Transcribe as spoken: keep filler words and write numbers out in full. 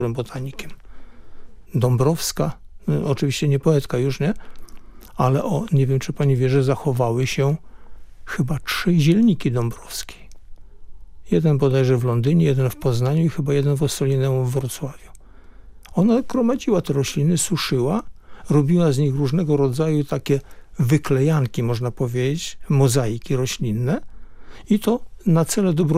botanikiem. Dąbrowska, no, oczywiście nie poetka już, nie? Ale o, nie wiem, czy pani wie, że zachowały się chyba trzy zielniki dąbrowskiej. Jeden bodajże w Londynie, jeden w Poznaniu i chyba jeden w Ossolineum w Wrocławiu. Ona gromadziła te rośliny, suszyła, robiła z nich różnego rodzaju takie wyklejanki, można powiedzieć, mozaiki roślinne i to na cele dobro